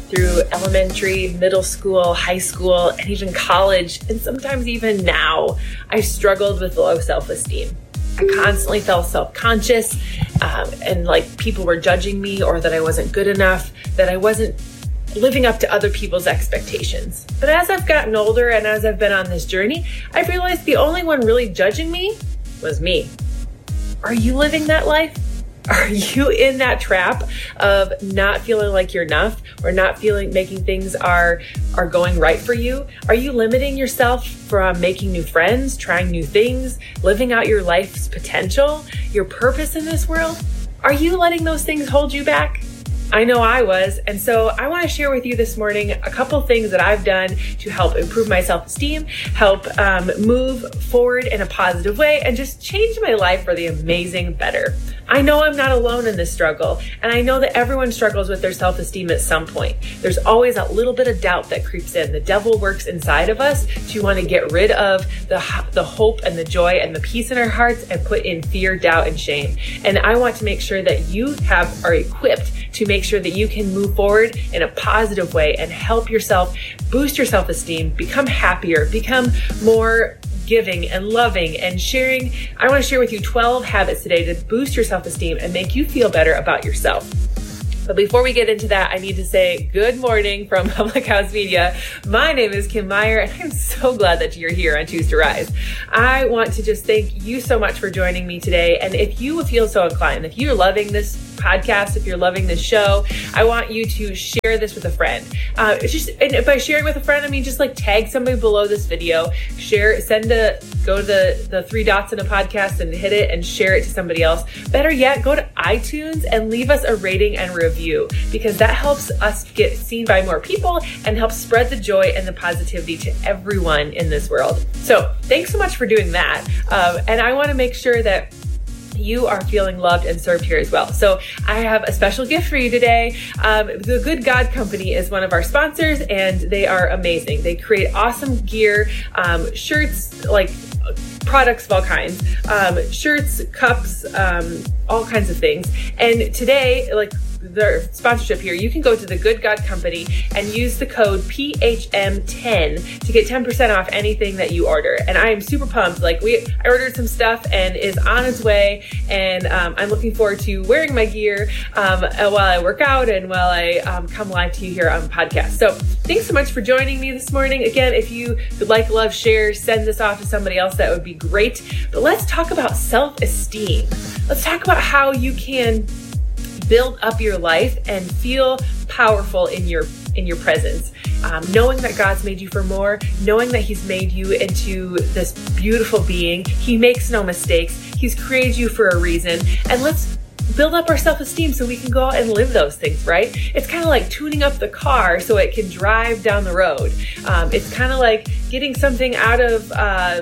through elementary, middle school, high school, and even college, and sometimes even now, I struggled with low self-esteem. I constantly felt self-conscious and like people were judging me, or that I wasn't good enough, that I wasn't living up to other people's expectations. But as I've gotten older and as I've been on this journey, I've realized the only one really judging me was me. Are you living that life? Are you in that trap of not feeling like you're enough, or not feeling making things are going right for you? Are you limiting yourself from making new friends, trying new things, living out your life's potential, your purpose in this world? Are you letting those things hold you back? I know I was, and so I want to share with you this morning a couple things that I've done to help improve my self-esteem, help move forward in a positive way, and just change my life for the amazing better. I know I'm not alone in this struggle, and I know that everyone struggles with their self-esteem at some point. There's always a little bit of doubt that creeps in. The devil works inside of us to want to get rid of the hope and the joy and the peace in our hearts and put in fear, doubt, and shame. And I want to make sure that you are equipped to make sure that you can move forward in a positive way and help yourself boost your self-esteem, become happier, become more giving and loving and sharing. I want to share with you 12 habits today to boost your self-esteem and make you feel better about yourself. But before we get into that, I need to say good morning from Public House Media. My name is Kim Meyer, and I'm so glad that you're here on Choose to Rise. I want to just thank you so much for joining me today. And if you feel so inclined, if you're loving this podcast, if you're loving this show, I want you to share this with a friend. And by sharing with a friend, I mean just like tag somebody below this video, go to the three dots in a podcast and hit it and share it to somebody else. Better yet, go to iTunes and leave us a rating and review, because that helps us get seen by more people and helps spread the joy and the positivity to everyone in this world. So thanks so much for doing that. And I want to make sure that you are feeling loved and served here as well. So I have a special gift for you today. The Good God Company is one of our sponsors, and they are amazing. They create awesome gear, shirts, like products of all kinds, shirts, cups, all kinds of things. And today, like their sponsorship here, you can go to the Good God Company and use the code PHM10 to get 10% off anything that you order. And I am super pumped. I ordered some stuff and is on its way, and I'm looking forward to wearing my gear while I work out and while I come live to you here on the podcast. So thanks so much for joining me this morning. Again, if you would like, love, share, send this off to somebody else, that would be great. But let's talk about self-esteem. Let's talk about how you can build up your life and feel powerful in your presence. Knowing that God's made you for more, knowing that He's made you into this beautiful being. He makes no mistakes. He's created you for a reason. And let's build up our self-esteem so we can go out and live those things, right? It's kind of like tuning up the car so it can drive down the road. It's kind of like getting something out of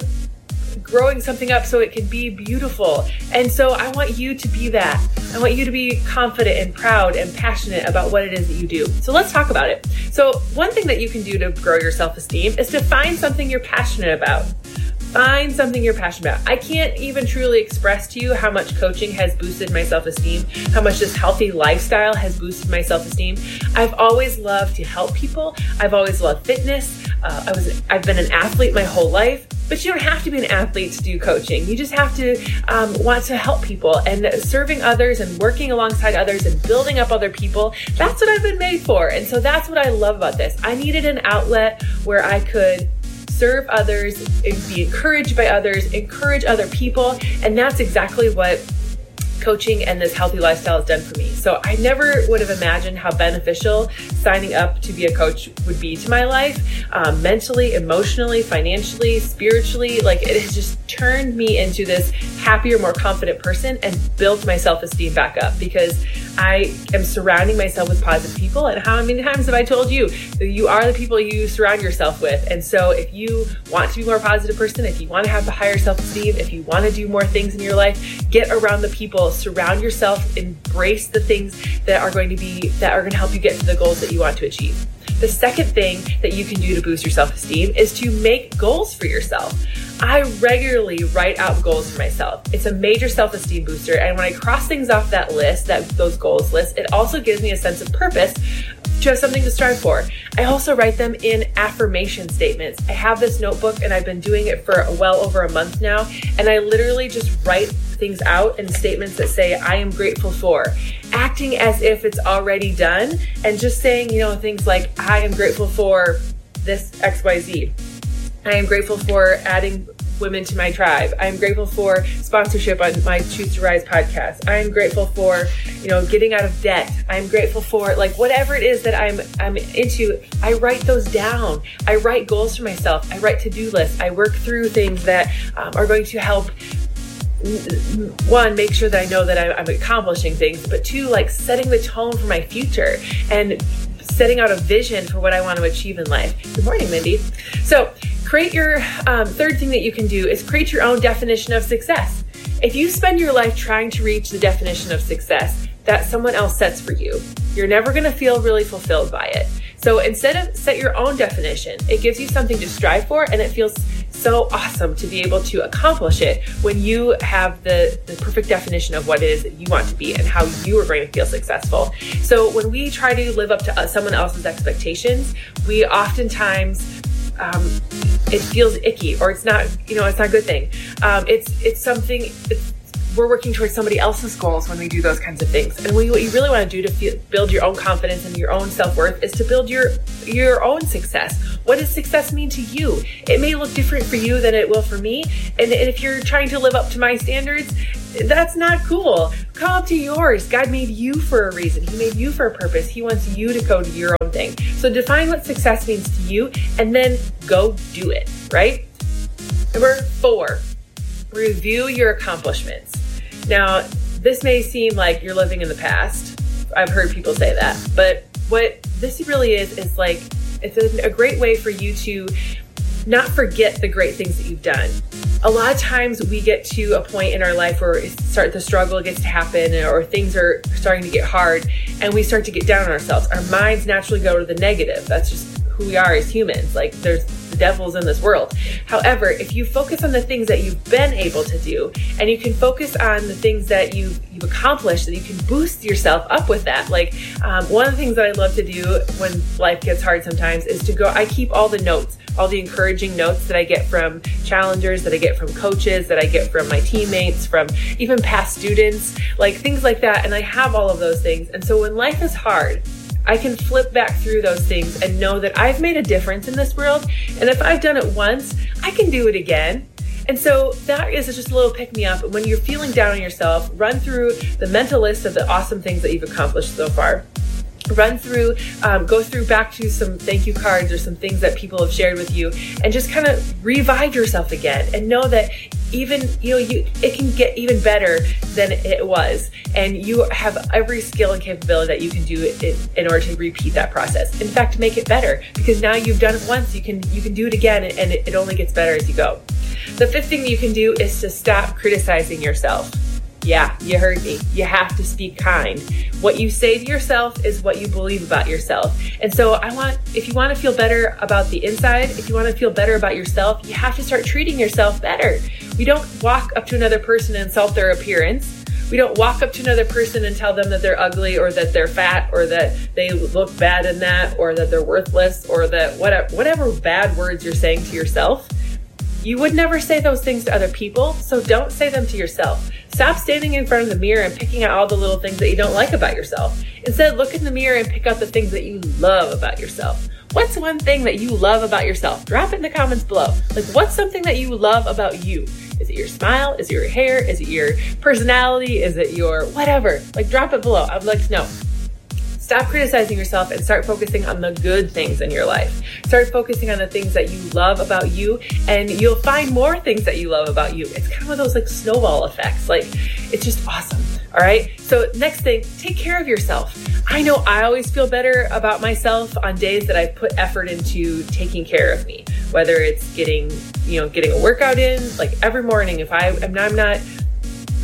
growing something up so it can be beautiful. And so I want you to be that. I want you to be confident and proud and passionate about what it is that you do. So let's talk about it. So one thing that you can do to grow your self-esteem is to find something you're passionate about. Find something you're passionate about. I can't even truly express to you how much coaching has boosted my self-esteem, how much this healthy lifestyle has boosted my self-esteem. I've always loved to help people. I've always loved fitness. I've been an athlete my whole life, but you don't have to be an athlete to do coaching. You just have to want to help people, and serving others and working alongside others and building up other people. That's what I've been made for. And so that's what I love about this. I needed an outlet where I could serve others, be encouraged by others, encourage other people. And that's exactly what coaching and this healthy lifestyle has done for me. So I never would have imagined how beneficial signing up to be a coach would be to my life, mentally, emotionally, financially, spiritually. Like, it has just turned me into this happier, more confident person and built my self-esteem back up, because I am surrounding myself with positive people. And how many times have I told you that you are the people you surround yourself with? And so if you want to be a more positive person, if you want to have a higher self-esteem, if you want to do more things in your life, get around the people people. Surround yourself, embrace the things that are going to help you get to the goals that you want to achieve. The second thing that you can do to boost your self-esteem is to make goals for yourself. I regularly write out goals for myself. It's a major self-esteem booster. And when I cross things off that list, those goals list, it also gives me a sense of purpose to have something to strive for. I also write them in affirmation statements. I have this notebook and I've been doing it for well over a month now. And I literally just write things out in statements that say, I am grateful for, acting as if it's already done and just saying, things like, I am grateful for this XYZ. I am grateful for adding women to my tribe. I am grateful for sponsorship on my Choose to Rise podcast. I am grateful for, getting out of debt. I'm grateful for whatever it is that I'm into. I write those down. I write goals for myself. I write to-do lists. I work through things that are going to help, one, make sure that I know that I'm accomplishing things, but two, setting the tone for my future and setting out a vision for what I want to achieve in life. Good morning, Mindy. So create your third thing that you can do is create your own definition of success. If you spend your life trying to reach the definition of success that someone else sets for you, you're never going to feel really fulfilled by it. So instead of set your own definition, it gives you something to strive for, and it feels so awesome to be able to accomplish it when you have the perfect definition of what it is that you want to be and how you are going to feel successful. So when we try to live up to someone else's expectations, we oftentimes it feels icky, or it's not, it's not a good thing. We're working towards somebody else's goals when we do those kinds of things. And what you really want to do to build your own confidence and your own self-worth is to build your own success. What does success mean to you? It may look different for you than it will for me. And if you're trying to live up to my standards, that's not cool. Come up to yours. God made you for a reason. He made you for a purpose. He wants you to go to your own thing. So define what success means to you and then go do it, right? Number 4, review your accomplishments. Now, this may seem like you're living in the past. I've heard people say that. But what this really is it's a great way for you to not forget the great things that you've done. A lot of times we get to a point in our life where the struggle gets to happen, or things are starting to get hard, and we start to get down on ourselves. Our minds naturally go to the negative. That's just who we are as humans. There's the devil's in this world. However, if you focus on the things that you've been able to do, and you can focus on the things that you've accomplished, that you can boost yourself up with that. One of the things that I love to do when life gets hard sometimes is to go, I keep all the notes, all the encouraging notes that I get from challengers, that I get from coaches, that I get from my teammates, from even past students, things like that. And I have all of those things. And so when life is hard, I can flip back through those things and know that I've made a difference in this world. And if I've done it once, I can do it again. And so that is just a little pick-me-up. When you're feeling down on yourself, run through the mental list of the awesome things that you've accomplished so far. Go through back to some thank you cards or some things that people have shared with you, and just kind of revive yourself again and know that even, it can get even better than it was. And you have every skill and capability that you can do in order to repeat that process. In fact, to make it better, because now you've done it once, you can do it again, and it only gets better as you go. The 5th thing that you can do is to stop criticizing yourself. Yeah, you heard me. You have to speak kind. What you say to yourself is what you believe about yourself. And so if you want to feel better about the inside, if you want to feel better about yourself, you have to start treating yourself better. We don't walk up to another person and insult their appearance. We don't walk up to another person and tell them that they're ugly, or that they're fat, or that they look bad in that, or that they're worthless, or that whatever bad words you're saying to yourself. You would never say those things to other people, so don't say them to yourself. Stop standing in front of the mirror and picking out all the little things that you don't like about yourself. Instead, look in the mirror and pick out the things that you love about yourself. What's one thing that you love about yourself? Drop it in the comments below. What's something that you love about you? Is it your smile? Is it your hair? Is it your personality? Is it your whatever? Drop it below. I'd like to know. Stop criticizing yourself and start focusing on the good things in your life. Start focusing on the things that you love about you, and you'll find more things that you love about you. It's kind of those snowball effects. It's just awesome. All right. So next thing, take care of yourself. I know I always feel better about myself on days that I put effort into taking care of me, whether it's getting a workout in, every morning. If I'm not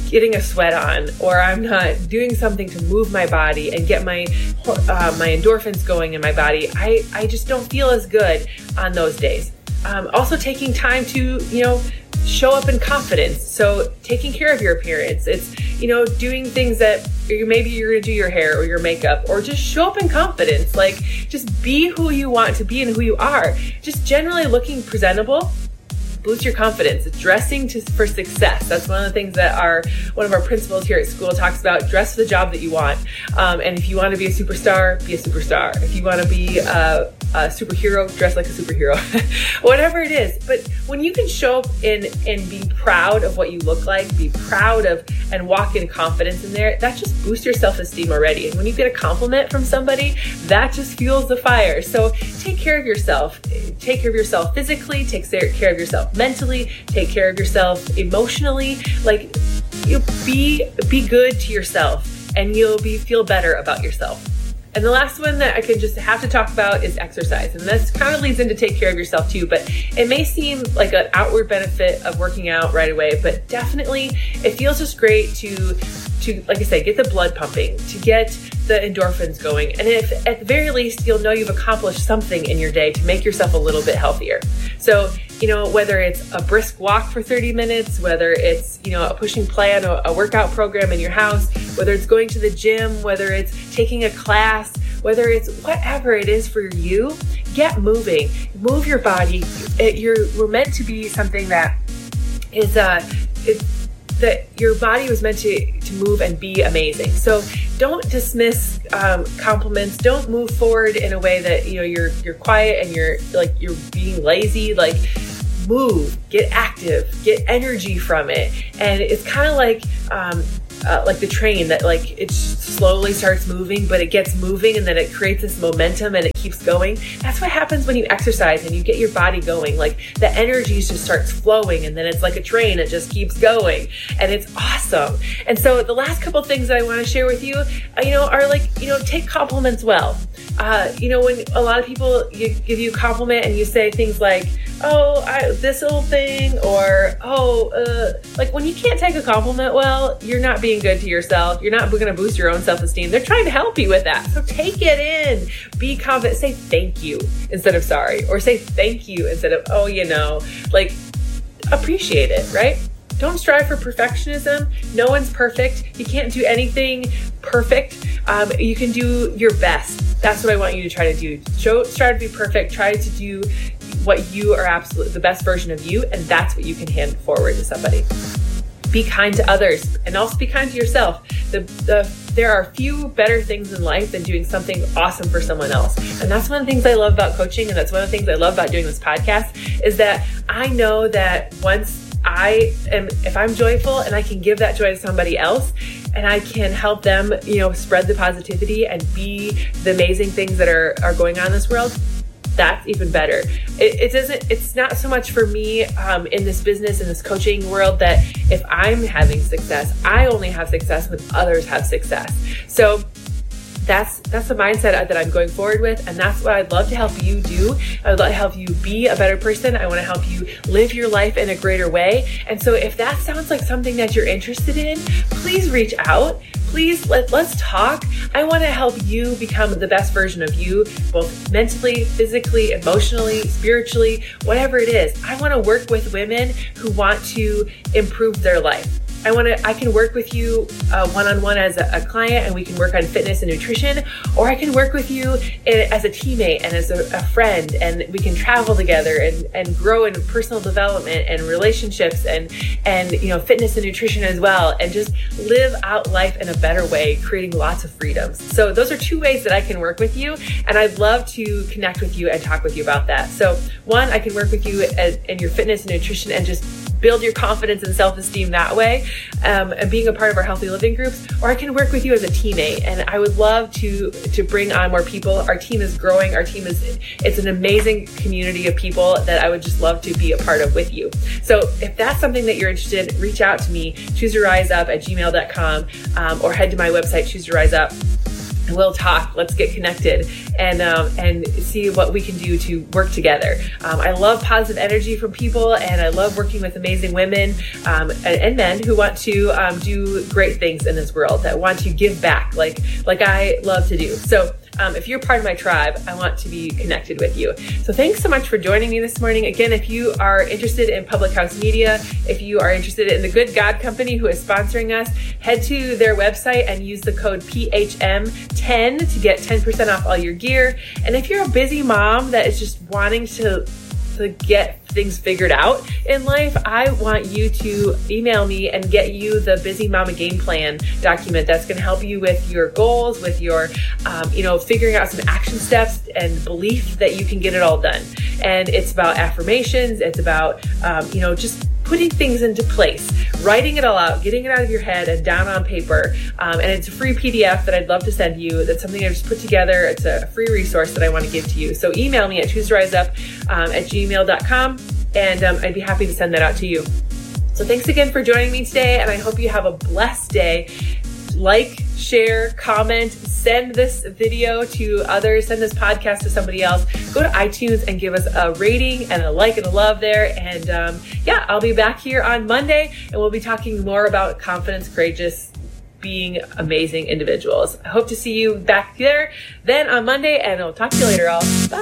getting a sweat on, or I'm not doing something to move my body and get my endorphins going in my body, I just don't feel as good on those days. Also taking time to, show up in confidence. So taking care of your appearance. It's, doing things that maybe you're going to do your hair or your makeup, or just show up in confidence. Like, just be who you want to be and who you are. Just generally looking presentable. Boost your confidence. Dressing for success. That's one of the things that one of our principals here at school talks about. Dress for the job that you want. And if you want to be a superstar, be a superstar. If you want to be a superhero, dress like a superhero. Whatever it is. But when you can show up and be proud of what you look like, be proud of and walk in confidence in there, that just boosts your self-esteem already. And when you get a compliment from somebody, that just fuels the fire. So take care of yourself. Take care of yourself physically. Take care of yourself mentally. Take care of yourself emotionally. Like, be good to yourself, and you'll feel better about yourself. And the last one that I can just have to talk about is exercise. And this kind of leads into take care of yourself too, but it may seem like an outward benefit of working out right away, but definitely it feels just great to, like I said, get the blood pumping, to get the endorphins going. And if at the very least, you'll know you've accomplished something in your day to make yourself a little bit healthier. So, whether it's a brisk walk for 30 minutes, whether it's, a pushing play on a workout program in your house, whether it's going to the gym, whether it's taking a class, whether it's whatever it is for you, get moving, move your body. We're meant to be something that is, that your body was meant to move and be amazing. So don't dismiss compliments. Don't move forward in a way that you're quiet and you're being lazy. Like, move, get active, get energy from it. And it's kind of like the train that it slowly starts moving, but it gets moving and then it creates this momentum and it keeps going. That's what happens when you exercise and you get your body going. Like, the energy just starts flowing, and then it's like a train. It just keeps going, and it's awesome. And so the last couple things that I want to share with you, are take compliments well. When a lot of people give you a compliment and you say things like, this old thing, or, when you can't take a compliment well, you're not being good to yourself. You're not going to boost your own self-esteem. They're trying to help you with that. So take it in. Be confident. Say thank you instead of sorry, or say thank you instead of, appreciate it, right? Don't strive for perfectionism. No one's perfect. You can't do anything perfect. You can do your best. That's what I want you to try to do. Try to be perfect. Try to do what you are absolutely the best version of you, and that's what you can hand forward to somebody. Be kind to others, and also be kind to yourself. There are few better things in life than doing something awesome for someone else. And that's one of the things I love about coaching, and that's one of the things I love about doing this podcast, is that I know that if I'm joyful and I can give that joy to somebody else, and I can help them, spread the positivity and be the amazing things that are going on in this world, that's even better. It's not so much for me in this business, in this coaching world, that if I'm having success, I only have success when others have success. So that's the mindset that I'm going forward with, and that's what I'd love to help you do. I would love to help you be a better person. I want to help you live your life in a greater way. And so if that sounds like something that you're interested in, please reach out. Please, let's talk. I want to help you become the best version of you, both mentally, physically, emotionally, spiritually, whatever it is. I want to work with women who want to improve their life. I can work with you one-on-one as a client, and we can work on fitness and nutrition, or I can work with you as a teammate and as a friend, and we can travel together and grow in personal development and relationships and fitness and nutrition as well, and just live out life in a better way, creating lots of freedoms. So those are two ways that I can work with you, and I'd love to connect with you and talk with you about that. So one, I can work with you in your fitness and nutrition and just build your confidence and self-esteem that way, and being a part of our healthy living groups, or I can work with you as a teammate. And I would love to bring on more people. Our team is growing. It's an amazing community of people that I would just love to be a part of with you. So if that's something that you're interested in, reach out to me, chooseyourriseup@gmail.com, or head to my website, Choose to Rise Up. We'll talk. Let's get connected and see what we can do to work together. I love positive energy from people, and I love working with amazing women and men who want to do great things in this world, that want to give back like I love to do. So if you're part of my tribe, I want to be connected with you. So thanks so much for joining me this morning. Again, if you are interested in Public House Media, if you are interested in the Good God Company who is sponsoring us, head to their website and use the code PHM10 to get 10% off all your gear. And if you're a busy mom that is just wanting to get things figured out in life, I want you to email me and get you the Busy Mama Game Plan document that's going to help you with your goals, with your, figuring out some action steps and belief that you can get it all done. And it's about affirmations. It's about, just putting things into place, writing it all out, getting it out of your head and down on paper. And it's a free PDF that I'd love to send you. That's something I just put together. It's a free resource that I want to give to you. So email me at choosetoriseup@gmail.com, and I'd be happy to send that out to you. So thanks again for joining me today, and I hope you have a blessed day. Like, share, comment, send this video to others, send this podcast to somebody else. Go to iTunes and give us a rating and a like and a love there. And I'll be back here on Monday, and we'll be talking more about confidence, courageous, being amazing individuals. I hope to see you back there then on Monday, and I'll talk to you later all. Bye.